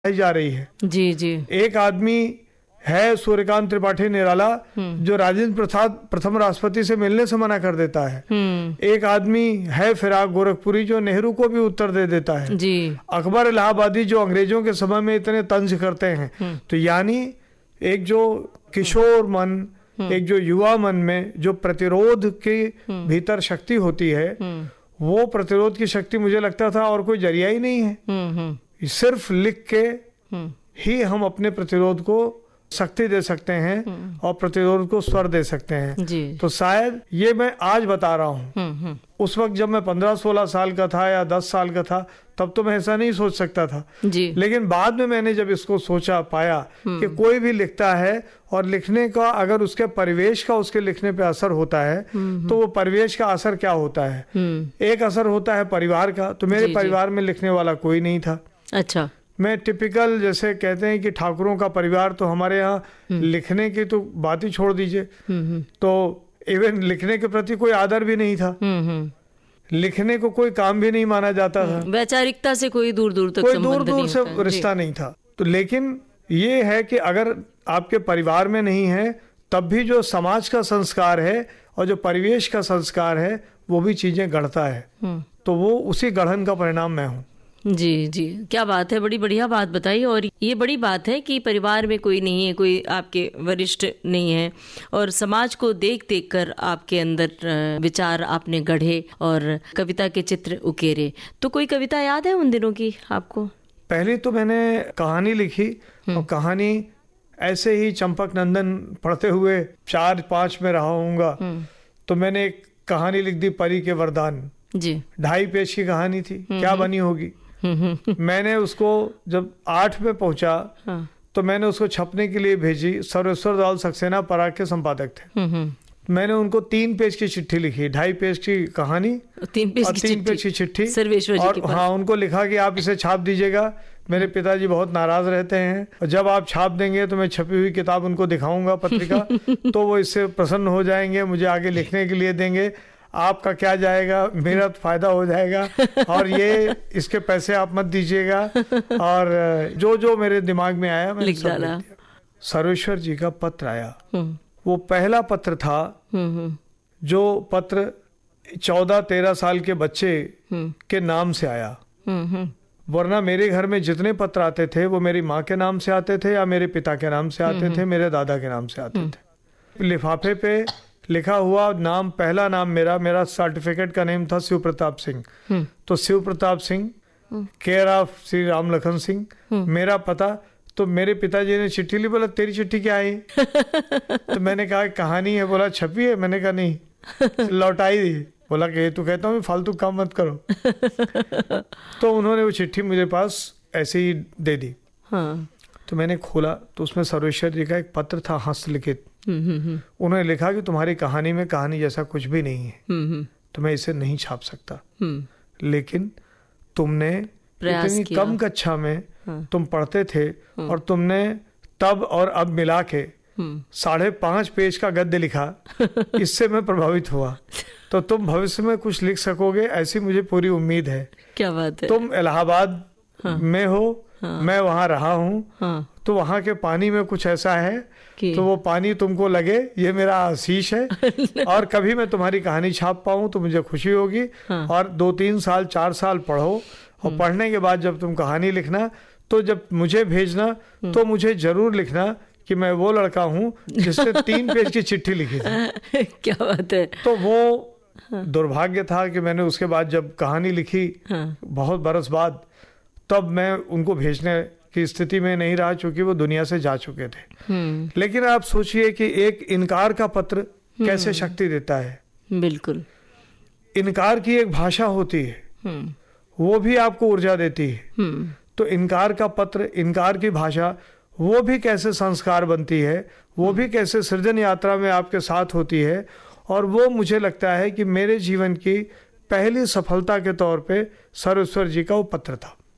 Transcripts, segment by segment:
जा रही है। जी जी। एक आदमी है सूर्यकांत त्रिपाठी निराला जो राजेंद्र प्रसाद प्रथम राष्ट्रपति से मिलने से मना कर देता है। एक आदमी है फिराक गोरखपुरी जो नेहरू को भी उत्तर दे देता है जी। अकबर इलाहाबादी जो अंग्रेजों के समय में इतने तंज करते हैं। तो यानी एक जो किशोर मन, एक जो युवा मन में जो प्रतिरोध के भीतर शक्ति होती है, वो प्रतिरोध की शक्ति मुझे लगता था और कोई जरिया ही नहीं है। सिर्फ लिख के ही हम अपने प्रतिरोध को शक्ति दे सकते हैं और प्रतिरोध को स्वर दे सकते हैं जी। तो शायद ये मैं आज बता रहा हूँ। उस वक्त जब मैं 15-16 साल का था या 10 साल का था तब तो मैं ऐसा नहीं सोच सकता था जी। लेकिन बाद में मैंने जब इसको सोचा पाया कि कोई भी लिखता है और लिखने का अगर उसके परिवेश का उसके लिखने पे असर होता है तो वो परिवेश का असर क्या होता है। एक असर होता है परिवार का। तो मेरे परिवार में लिखने वाला कोई नहीं था। अच्छा। मैं टिपिकल जैसे कहते हैं कि ठाकुरों का परिवार, तो हमारे यहाँ लिखने की तो बात ही छोड़ दीजिए। तो इवन लिखने के प्रति कोई आदर भी नहीं था। लिखने को कोई काम भी नहीं माना जाता था। वैचारिकता से कोई दूर दूर तक कोई दूर दूर से रिश्ता नहीं था। तो लेकिन ये है कि अगर आपके परिवार में नहीं है तब भी जो समाज का संस्कार है और जो परिवेश का संस्कार है वो भी चीजें गढ़ता है। तो वो उसी गढ़न का परिणाम मैं हूँ। जी जी, क्या बात है, बड़ी बढ़िया बात बताई। और ये बड़ी बात है कि परिवार में कोई नहीं है, कोई आपके वरिष्ठ नहीं है और समाज को देख देख कर आपके अंदर विचार आपने गढ़े और कविता के चित्र उकेरे। तो कोई कविता याद है उन दिनों की आपको? पहले तो मैंने कहानी लिखी और कहानी ऐसे ही चंपक नंदन पढ़ते हुए 4-5 में रहा हूँगा। तो मैंने एक कहानी लिख दी परी के वरदान जी। 2.5 पेज की कहानी थी। क्या बनी होगी। मैंने उसको जब 8 में पहुंचा तो मैंने उसको छपने के लिए भेजी। सर्वेश्वर दयाल सक्सेना पराग के संपादक थे। मैंने उनको 3 पेज की चिट्ठी लिखी। 2.5 पेज की कहानी 3 पेज और 3 पेज की चिट्ठी सर्वेश्वर जी और हाँ उनको लिखा कि आप इसे छाप दीजिएगा। मेरे पिताजी बहुत नाराज रहते हैं और जब आप छाप देंगे तो मैं छपी हुई किताब उनको दिखाऊंगा पत्रिका तो वो इससे प्रसन्न हो जाएंगे, मुझे आगे लिखने के लिए देंगे। आपका क्या जाएगा, मेरा तो फायदा हो जाएगा और ये इसके पैसे आप मत दीजिएगा। और जो जो मेरे दिमाग में आया मैंने लिख डाला। सर्वेश्वर जी का पत्र आया। वो पहला पत्र था जो पत्र 14-13 साल के बच्चे के नाम से आया। वरना मेरे घर में जितने पत्र आते थे वो मेरी माँ के नाम से आते थे या मेरे पिता के नाम से आते थे, मेरे दादा के नाम से आते थे। लिफाफे पे लिखा हुआ नाम, पहला नाम मेरा सर्टिफिकेट का नेम था शिव प्रताप सिंह। तो शिव प्रताप सिंह केयर ऑफ श्री राम लखन सिंह मेरा पता। तो मेरे पिताजी ने चिट्ठी ली। बोला तेरी चिट्ठी क्या आई। तो मैंने कहा कहानी है। बोला छपी है। मैंने कहा नहीं, लौटाई दी। बोला कि तू कहता हूँ फालतू काम मत करो। तो उन्होंने वो चिट्ठी मुझे पास ऐसे ही दे दी। तो मैंने खोला तो उसमें सर्वेश्वर जी का एक पत्र था हस्तलिखित। उन्होंने लिखा कि तुम्हारी कहानी में कहानी जैसा कुछ भी नहीं है, तो मैं इसे नहीं छाप सकता। लेकिन तुमने इतनी कम कक्षा में तुम पढ़ते थे और तुमने तब और अब मिला के 5.5 पेज का गद्य लिखा। इससे मैं प्रभावित हुआ। तो तुम भविष्य में कुछ लिख सकोगे ऐसी मुझे पूरी उम्मीद है। क्या बात है। तुम इलाहाबाद में हो, मैं वहां रहा हूँ। तो वहां के पानी में कुछ ऐसा है तो वो पानी तुमको लगे, ये मेरा आशीष है। और कभी मैं तुम्हारी कहानी छाप पाऊं तो मुझे खुशी होगी। और 2-3 साल 4 साल पढ़ो और पढ़ने के बाद जब तुम कहानी लिखना तो जब मुझे भेजना तो मुझे जरूर लिखना कि मैं वो लड़का हूँ जिसने 3 पेज की चिट्ठी लिखी थी। क्या बात है। तो वो दुर्भाग्य था कि मैंने उसके बाद जब कहानी लिखी बहुत बरस बाद, तब मैं उनको भेजने की स्थिति में नहीं रहा क्योंकि वो दुनिया से जा चुके थे। लेकिन आप सोचिए कि एक इनकार का पत्र कैसे शक्ति देता है। बिल्कुल। इनकार की एक भाषा होती है, वो भी आपको ऊर्जा देती है। तो इनकार का पत्र, इनकार की भाषा, वो भी कैसे संस्कार बनती है, वो भी कैसे सृजन यात्रा में आपके साथ होती है। और वो मुझे लगता है कि मेरे जीवन की पहली सफलता के तौर पे सर्वेश्वर जी का वो पत्र था।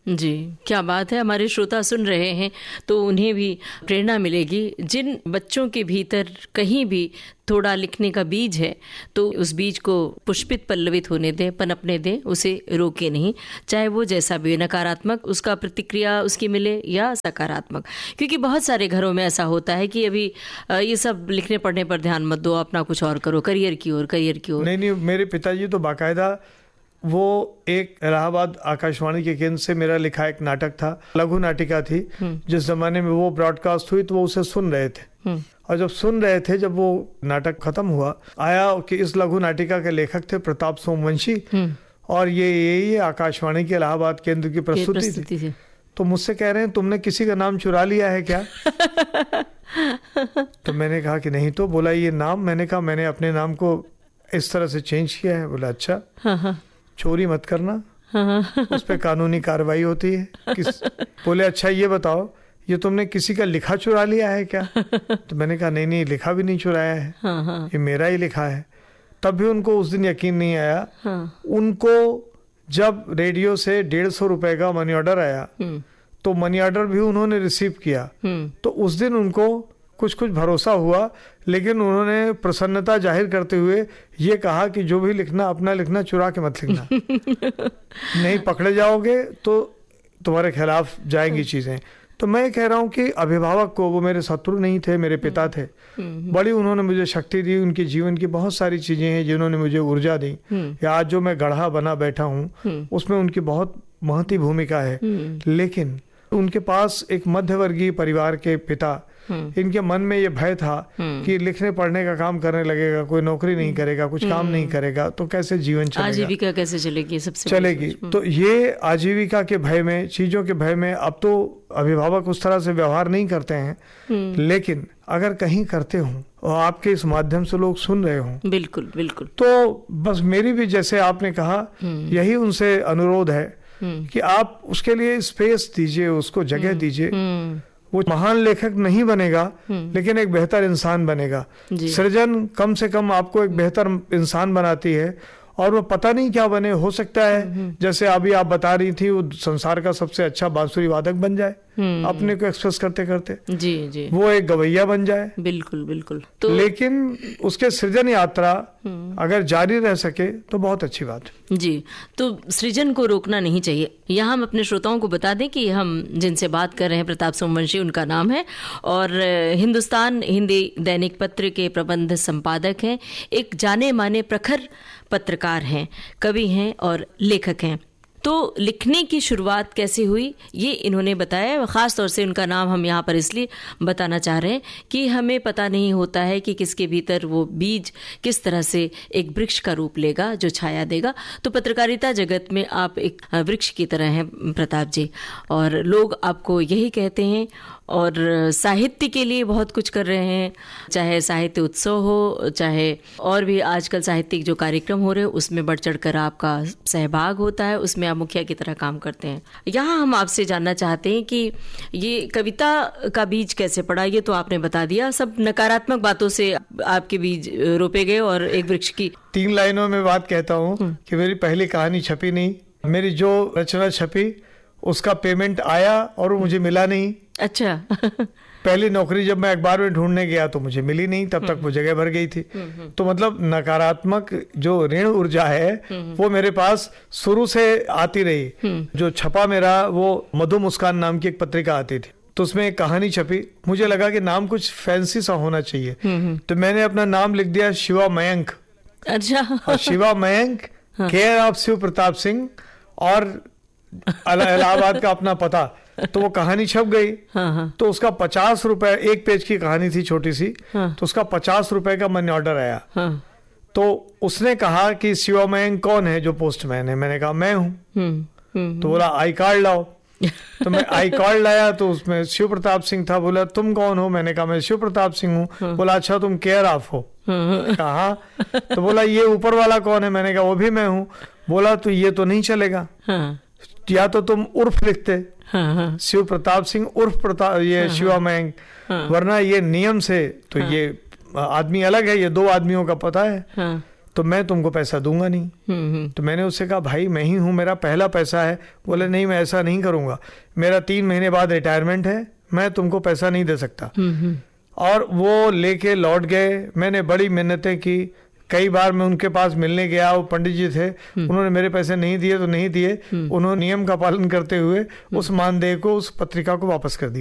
जी, क्या बात है। हमारे श्रोता सुन रहे हैं तो उन्हें भी प्रेरणा मिलेगी। जिन बच्चों के भीतर कहीं भी थोड़ा लिखने का बीज है तो उस बीज को पुष्पित पल्लवित होने दें, पनपने दें, उसे रोके नहीं, चाहे वो जैसा भी नकारात्मक उसका प्रतिक्रिया उसकी मिले या सकारात्मक। क्योंकि बहुत सारे घरों में ऐसा होता है कि अभी ये सब लिखने पढ़ने पर ध्यान मत दो, अपना कुछ और करो, करियर की ओर। नहीं, मेरे पिताजी तो बाकायदा वो एक इलाहाबाद आकाशवाणी के केंद्र से मेरा लिखा एक नाटक था, लघु नाटिका थी, जिस जमाने में वो ब्रॉडकास्ट हुई तो वो उसे सुन रहे थे। और जब सुन रहे थे, जब वो नाटक खत्म हुआ, आया कि इस लघु नाटिका के लेखक थे प्रताप सोमवंशी, और ये आकाशवाणी के इलाहाबाद केंद्र की प्रस्तुति थी। तो मुझसे कह रहे हैं तुमने किसी का नाम चुरा लिया है क्या? तो मैंने कहा कि नहीं। तो बोला ये नाम, मैंने कहा मैंने अपने नाम को इस तरह से चेंज किया है। बोला अच्छा, चोरी मत करना, उस पे कानूनी कार्रवाई होती है। बोले अच्छा ये बताओ, ये तुमने किसी का लिखा चुरा लिया है क्या? तो मैंने कहा नहीं, लिखा भी नहीं चुराया है, ये मेरा ही लिखा है। तब भी उनको उस दिन यकीन नहीं आया। उनको जब रेडियो से 150 रुपए का मनी ऑर्डर आया तो मनी ऑर्डर भी उन्होंने रिसीव किया, तो उस दिन उनको कुछ भरोसा हुआ। लेकिन उन्होंने प्रसन्नता जाहिर करते हुए ये कहा कि जो भी लिखना अपना लिखना, चुरा के मत लिखना। नहीं पकड़े जाओगे तो तुम्हारे खिलाफ जाएंगी चीजें। तो मैं कह रहा हूँ कि अभिभावक को, वो मेरे शत्रु नहीं थे, मेरे पिता थे, बड़ी उन्होंने मुझे शक्ति दी। उनके जीवन की बहुत सारी चीजें हैं जिन्होंने मुझे ऊर्जा दी, या आज जो मैं गढ़ा बना बैठा हूँ उसमें उनकी बहुत महती भूमिका है। लेकिन उनके पास एक मध्यवर्गीय परिवार के पिता, इनके मन में ये भय था कि लिखने पढ़ने का काम करने लगेगा, कोई नौकरी नहीं करेगा, कुछ काम नहीं करेगा तो कैसे जीवन चलेगा, आजीविका कैसे चलेगी, सबसे चलेगी। तो ये आजीविका के भय में, चीजों के भय में अब तो अभिभावक उस तरह से व्यवहार नहीं करते हैं। लेकिन अगर कहीं करते हो और आपके इस माध्यम से लोग सुन रहे हो, बिल्कुल, तो बस मेरी भी, जैसे आपने कहा, यही उनसे अनुरोध है कि आप उसके लिए स्पेस दीजिए, उसको जगह दीजिए। वो महान लेखक नहीं बनेगा लेकिन एक बेहतर इंसान बनेगा। सृजन कम से कम आपको एक बेहतर इंसान बनाती है, और वो पता नहीं क्या बने। हो सकता है जैसे अभी आप बता रही थी, वो संसार का सबसे अच्छा बांसुरी वादक बन जाए अपने को एक्सप्रेस करते करते। जी। वो एक गवैया बन जाए। बिल्कुल। तो लेकिन उसके सृजन यात्रा अगर जारी रह सके तो बहुत अच्छी बात जी। तो सृजन को रोकना नहीं चाहिए। यहाँ हम अपने श्रोताओं को बता दें कि हम जिनसे बात कर रहे हैं प्रताप सोमवंशी उनका नाम है, और हिंदुस्तान हिंदी दैनिक पत्र के प्रबंध संपादक हैं, एक जाने माने प्रखर पत्रकार हैं, कवि हैं और लेखक हैं। तो लिखने की शुरुआत कैसे हुई ये इन्होंने बताया। ख़ास तौर से उनका नाम हम यहाँ पर इसलिए बताना चाह रहे हैं कि हमें पता नहीं होता है कि किसके भीतर वो बीज किस तरह से एक वृक्ष का रूप लेगा जो छाया देगा। तो पत्रकारिता जगत में आप एक वृक्ष की तरह हैं प्रताप जी, और लोग आपको यही कहते हैं, और साहित्य के लिए बहुत कुछ कर रहे हैं, चाहे साहित्य उत्सव हो, चाहे और भी आजकल साहित्यिक जो कार्यक्रम हो रहे हैं उसमें बढ़ चढ़ कर आपका सहभाग होता है, उसमें आप मुखिया की तरह काम करते हैं। यहाँ हम आपसे जानना चाहते हैं कि ये कविता का बीज कैसे पड़ा। ये तो आपने बता दिया, सब नकारात्मक बातों से आपके बीज रोपे गए और एक वृक्ष की। 3 लाइनों में बात कहता हूँ कि मेरी पहली कहानी छपी नहीं, मेरी जो रचना छपी उसका पेमेंट आया और वो मुझे मिला नहीं। अच्छा। पहली नौकरी जब मैं अखबार में ढूंढने गया तो मुझे मिली नहीं, तब तक वो जगह भर गई थी। तो मतलब नकारात्मक जो ऋण ऊर्जा है वो मेरे पास शुरू से आती रही। जो छपा मेरा वो मधु मुस्कान नाम की एक पत्रिका आती थी, तो उसमें एक कहानी छपी। मुझे लगा कि नाम कुछ फैंसी सा होना चाहिए, तो मैंने अपना नाम लिख दिया शिवा मयंक। अच्छा। शिवा मयंक, केयर ऑफ शिव प्रताप सिंह, और इलाहाबाद का अपना पता। तो वो कहानी छप गई। तो उसका 50 रुपए, एक पेज की कहानी थी छोटी सी, तो उसका 50 रुपए का मनी ऑर्डर आया। तो उसने कहा कि शिवा मयंक कौन है जो पोस्टमैन है? मैंने कहा मैं हूँ। तो बोला आई कार्ड लाओ। तो मैं आई कार्ड लाया तो उसमें शिव प्रताप सिंह था। बोला तुम कौन हो? मैंने कहा मैं शिव प्रताप सिंह हूँ। बोला अच्छा तुम केयर ऑफ हो? कहा। तो बोला ये ऊपर वाला कौन है? मैंने कहा वो भी मैं हूँ। बोला तो ये तो नहीं चलेगा, या तो तुम उर्फ लिखते शिव प्रताप सिंह उर्फ प्रताप, ये शिवा मयंक, वरना ये नियम से तो ये आदमी अलग है, ये 2 आदमियों का पता है। तो मैं तुमको पैसा दूंगा नहीं। तो मैंने उससे कहा भाई मैं ही हूँ, मेरा पहला पैसा है। बोले नहीं मैं ऐसा नहीं करूंगा, मेरा 3 महीने बाद रिटायरमेंट है, मैं तुमको पैसा नहीं दे सकता। और वो लेके लौट गए। मैंने बड़ी मिन्नतें की, कई बार मैं उनके पास मिलने गया, वो पंडित जी थे, उन्होंने मेरे पैसे नहीं दिए तो नहीं दिए, उन्होंने नियम का पालन करते हुए उस मानदेय को, उस पत्रिका को वापस कर दिया।